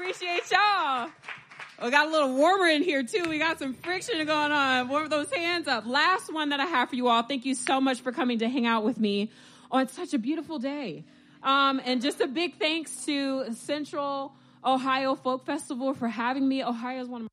appreciate y'all. We got a little warmer in here, too. We got some friction going on. Warm those hands up. Last one that I have for you all. Thank you so much for coming to hang out with me on such a beautiful day. And just a big thanks to Central Ohio Folk Festival for having me. Ohio is one of my